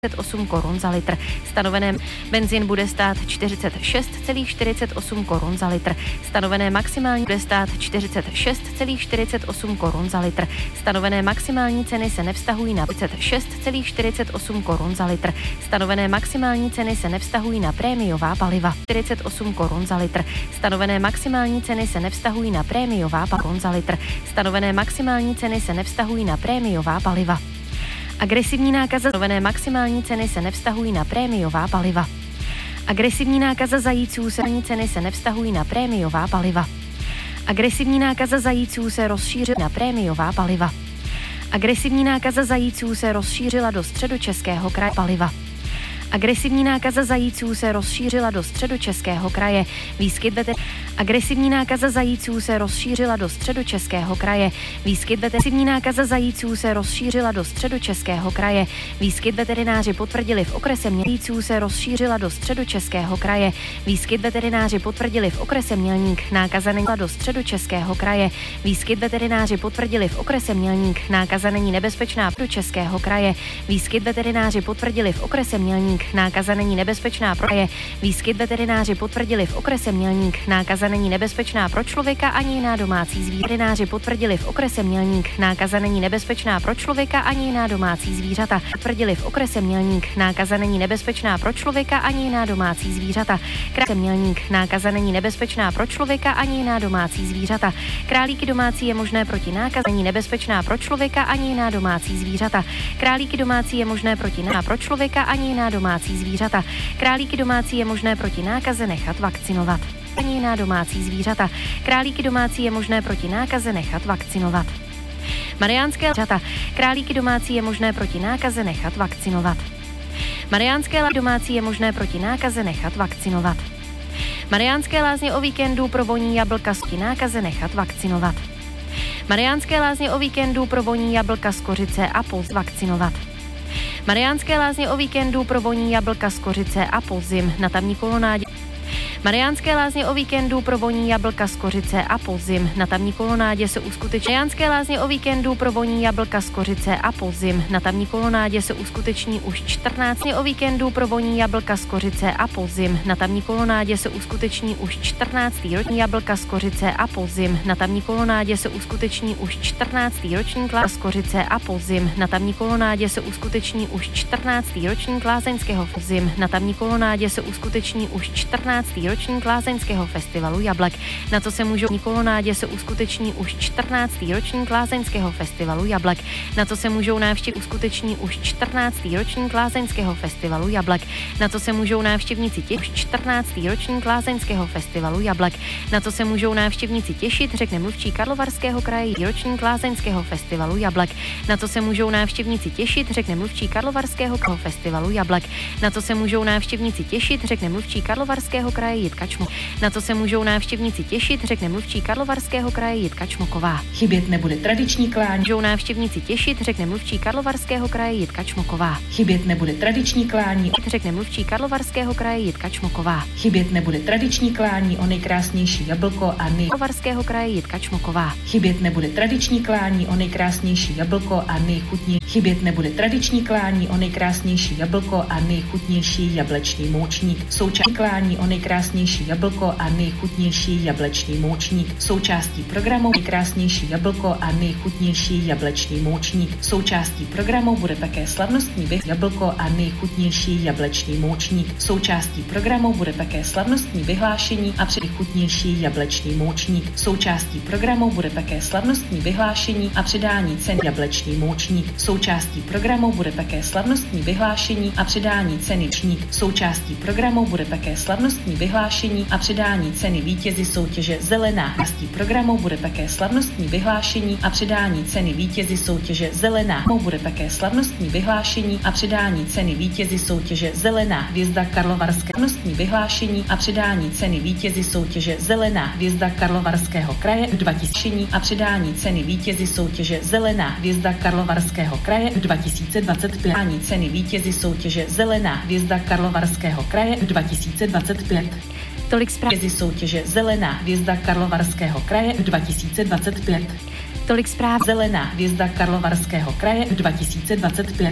8 korun za litr. Stanovené benzin bude stát 46,48 korun za litr. Stanovené maximální bude stát 46,48 korun za litr. Stanovené maximální ceny se nevztahují na 46,48 korun za litr. Stanovené maximální ceny se nevztahují na prémiová paliva. 48 korun za litr. Stanovené maximální ceny se nevztahují na prémiová korun za litr. Stanovené maximální ceny se nevztahují na prémiová paliva. Agresivní nákaza. Stanovené maximální ceny se nevztahují na prémiová paliva. Agresivní nákaza zajíců se ceny se nevztahují na prémiová paliva. Agresivní nákaza zajíců se rozšířila na prémiová paliva. Agresivní nákaza zajíců se rozšířila do Středočeského kraje paliva. Agresivní nákaza zajíců se rozšířila do Středočeského kraje. Výskyt Agresivní nákaza zajíců se rozšířila do Středočeského kraje. Výskyt agresivní nákaza zajíců se rozšířila do Středočeského kraje. Výskyt veterináři potvrdili v okrese Mělník se rozšířila do Středočeského kraje. Výskyt veterináři potvrdili v okrese Mělník. Nákaza není do Středočeského kraje. Výskyt veterináři potvrdili v okrese Mělník. Nákaza není nebezpečná pro Českého kraje. Výskyt veterináři potvrdili v okrese Mělník. Nákaza není nebezpečná pro kraje. Výskyt veterináři potvrdili v okrese Mělník. Nákaza není nebezpečná pro člověka ani jiná domácí zvířata. Veterináři potvrdili v okrese Mělník. Nákaza není nebezpečná pro člověka ani jiná domácí zvířata. Potvrdili v okrese Mělník. Nákaza není nebezpečná pro člověka ani jiná domácí zvířata. Králík Mělník. Nákaza není nebezpečná pro člověka ani jiná domácí zvířata. Králíky domácí je možné proti nákaze. Není nebezpečná pro člověka ani jiná domácí zvířata. Králíky domácí je možné proti nákaze pro člověka ani jiná domácí zvířata. Králíky domácí je možné proti nákaze nechat vakcinovat. Ani jiná domácí zvířata. Králíky domácí je možné proti nákaze nechat vakcinovat. Mariánské zvířata. Králíky domácí je možné proti nákaze nechat vakcinovat. Mariánské domácí je možné proti nákaze nechat vakcinovat. Mariánské lázně o víkendu pro voní jablka z nákaze nechat vakcinovat. Mariánské lázně o víkendu pro voní jablka z kořice a puls vakcinovat. Mariánské lázně o víkendu pro voní jablka z kořice a podzim na tamní kolonádě. Mariánské lázně o víkendu pro voní jablka z kořice a podzim na tamní kolonádě se uskuteční. Mariánské lázně o víkendu pro voní jablka z kořice a podzim na tamní kolonádě se uskuteční už 14. O víkendu pro voní jablka z kořice a podzim na tamní kolonádě se uskuteční už 14. roční jablka z kořice a podzim na tamní kolonádě se uskuteční už 14. ročník z kořice a podzim na tamní kolonádě se uskuteční už 14. ročník lázeňského podzim na tamní kolonádě se uskuteční už 14. ročník lázeňského festivalu jablek. Na co se můžou kolonádě se uskuteční už 14. ročník lázeňského festivalu jablek. Na co se můžou návštěvníci uskuteční už 14. ročník lázeňského festivalu jablek. Na co se můžou návštěvníci těšit už 14. ročník lázeňského festivalu jablek. Na co se můžou návštěvníci těšit, řekne mluvčí Karlovarského kraje ročník lázeňského festivalu jablek. Na co se můžou návštěvníci těšit, řekne mluvčí Karlovarského festivalu jablek. Na co se můžou návštěvníci těšit, řekne mluvčí Karlovarského kraje Jitka Čmok. Na co se můžou návštěvníci těšit, řekne mluvčí Karlovarského kraje Jitka Čmoková. Chybět nebude tradiční klání. Můžou návštěvníci těšit, řekne mluvčí Karlovarského kraje Jitka Čmoková. Chybět nebude tradiční klání. Řekne mluvčí Karlovarského kraje Jitka Čmoková. Chybět nebude tradiční klání o nejkrásnější jablko a Karlovarského kraje Jitka Čmoková. Chybět nebude tradiční klání o nejkrásnější jablko a nejchutnější. Chybět nebude tradiční klání o nejkrásnější jablko a nejchutnější jablečný moučník. Součástí klání o nejkrásnější jablko a nejchutnější jablečný moučník. Součástí programu nejkrásnější jablko a nejchutnější jablečný moučník. Součástí programu bude také slavnostní jablko a nejchutnější jablečný moučník. Součástí programu bude také slavnostní vyhlášení a nejchutnější jablečný moučník. Součástí programu bude také slavnostní vyhlášení a předání cen jablečný moučník. Součástí programu bude také slavnostní vyhlášení a předání ceny čník. Součástí programu bude také slavnostní vyhlášení a předání ceny vítězi soutěže Zelená. Součástí programu bude také slavnostní vyhlášení a předání ceny vítězi soutěže Zelená. Bude také slavnostní vyhlášení a předání ceny vítězi soutěže Zelená hvězda Karlovarské. Slavnostní vyhlášení a předání ceny vítězi soutěže Zelená hvězda Karlovarského kraje 2000 a předání ceny vítězi soutěže Zelená hvězda Karlovarského kraje 2025. Ceny vítězi soutěže Zelená hvězda Karlovarského kraje 2025. Tolik zpráv. Vítězi soutěže Zelená hvězda Karlovarského kraje 2025. Tolik zpráv. Zelená hvězda Karlovarského kraje 2025.